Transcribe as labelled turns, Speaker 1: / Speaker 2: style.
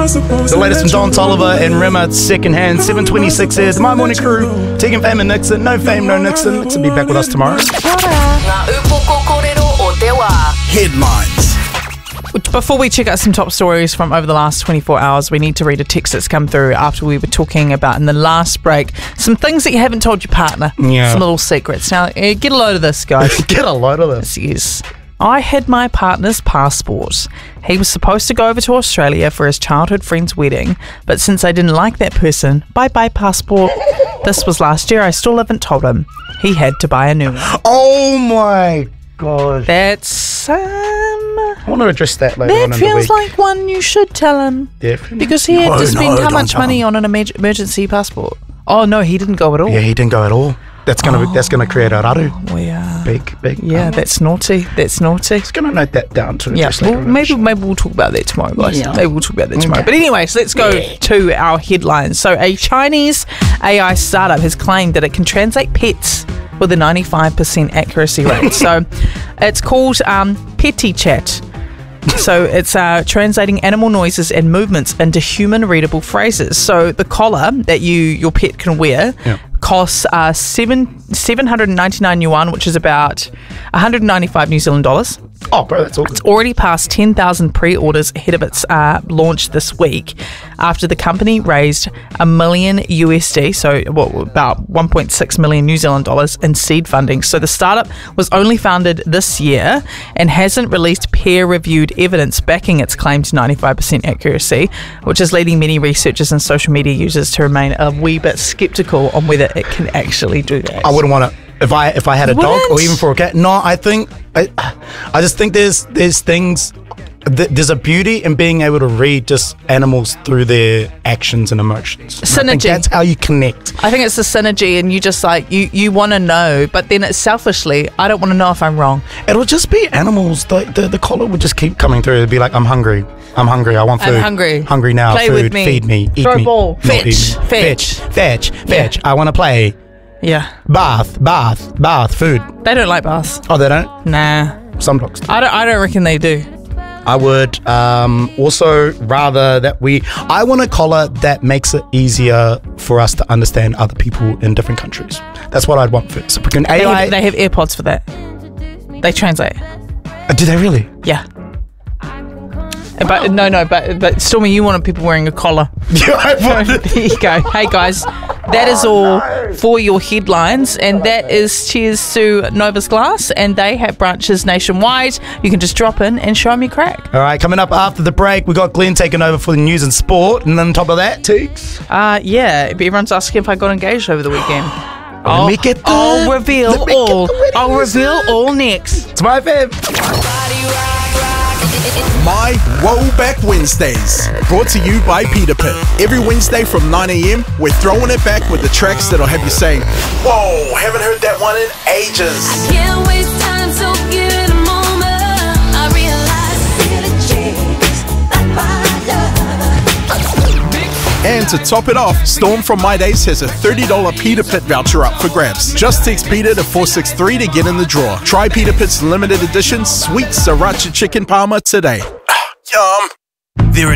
Speaker 1: The latest from Don Toliver and Rema, Secondhand. 7:26 is My Morning Crew. Tegan, Fame and Nixon. No Fame, no Nixon. Nixon be back with us tomorrow.
Speaker 2: Headlines.
Speaker 3: Before we check out some top stories from over the last 24 hours, we need to read a text that's come through after we were talking about in the last break some things that you haven't told your partner.
Speaker 1: Yeah.
Speaker 3: Some little secrets. Now, get a load of this, guys.
Speaker 1: Get a load of this.
Speaker 3: Yes. I had my partner's passport. He was supposed to go over to Australia for his childhood friend's wedding, but since I didn't like that person, bye-bye passport. This was last year. I still haven't told him. He had to buy a new one.
Speaker 1: Oh my God.
Speaker 3: That's
Speaker 1: I want to address that later on in
Speaker 3: that
Speaker 1: the week.
Speaker 3: feels like one you should tell him.
Speaker 1: Definitely.
Speaker 3: Because he had to spend how
Speaker 1: don't
Speaker 3: much
Speaker 1: tell
Speaker 3: money
Speaker 1: him.
Speaker 3: on an emergency passport? Oh no, he didn't go at all.
Speaker 1: Yeah, he didn't go at all. That's gonna create a raru.
Speaker 3: We are.
Speaker 1: Big.
Speaker 3: Yeah, that's naughty. That's naughty.
Speaker 1: Just gonna note that down to
Speaker 3: Yeah,
Speaker 1: address later
Speaker 3: well,
Speaker 1: on.
Speaker 3: maybe we'll talk about that tomorrow, guys.
Speaker 1: Yeah.
Speaker 3: Maybe we'll talk about that tomorrow. But anyways, let's go to our headlines. So, a Chinese AI startup has claimed that it can translate pets with a 95% accuracy rate. So, it's called PettyChat. So it's translating animal noises and movements into human-readable phrases. So the collar that your pet can wear costs 799 yuan, which is about 195 New Zealand dollars.
Speaker 1: Oh, bro, that's all.
Speaker 3: It's already passed 10,000 pre-orders ahead of its launch this week after the company raised $1 million USD, so about 1.6 million New Zealand dollars in seed funding. So the startup was only founded this year and hasn't released peer-reviewed evidence backing its claim to 95% accuracy, which is leading many researchers and social media users to remain a wee bit skeptical on whether it can actually do that.
Speaker 1: I wouldn't want to. If I had a dog or even for a cat, no, I just think there's things. There's a beauty in being able to read just animals through their actions and emotions. And I think
Speaker 3: Synergy.
Speaker 1: that's how you connect.
Speaker 3: I think it's the synergy, and you just like you want to know, but then it's selfishly, I don't want to know if I'm wrong.
Speaker 1: It'll just be animals. The collar would just keep coming through. It'd be like, I'm hungry. I want food.
Speaker 3: I'm hungry.
Speaker 1: Hungry now.
Speaker 3: Play
Speaker 1: food.
Speaker 3: with me.
Speaker 1: Feed me. Eat
Speaker 3: Throw
Speaker 1: me.
Speaker 3: ball.
Speaker 1: Not
Speaker 3: Fetch.
Speaker 1: eat me.
Speaker 3: Fetch.
Speaker 1: Fetch. I want to play.
Speaker 3: Yeah,
Speaker 1: Bath. Food.
Speaker 3: they don't like baths.
Speaker 1: Oh, they don't?
Speaker 3: Nah,
Speaker 1: Some dogs do.
Speaker 3: I don't reckon they do.
Speaker 1: I would also rather that I want a collar that makes it easier for us to understand other people in different countries. That's what I'd want for it. So we can AI.
Speaker 3: They have AirPods for that. They translate.
Speaker 1: Do they really?
Speaker 3: Yeah. But Stormy, you wanted people wearing a collar.
Speaker 1: Yeah, I want it.
Speaker 3: There you go. Hey guys, that is all for your headlines, and that is cheers to Novus Glass, and they have branches nationwide. You can just drop in and show me crack.
Speaker 1: All right, coming up after the break, we got Glenn taking over for the news and sport, and then on top of that, Teeks.
Speaker 3: Yeah, everyone's asking if I got engaged over the weekend.
Speaker 1: Let me get
Speaker 3: I'll reveal
Speaker 1: let me get
Speaker 3: all.
Speaker 1: the wedding
Speaker 3: I'll
Speaker 1: news.
Speaker 3: reveal all next.
Speaker 1: It's my fam.
Speaker 2: My Woback Wednesdays, brought to you by Peter Pit. Every Wednesday from 9 a.m, we're throwing it back with the tracks that'll have you saying, whoa, haven't heard that one in ages.
Speaker 4: Can't waste time, so give it a moment. I realize it changes like my love.
Speaker 2: And to top it off, Storm from My Days has a $30 Peter Pit voucher up for grabs. Just text Peter to 463 to get in the draw. Try Peter Pit's limited edition sweet sriracha chicken parma today. Yum. There are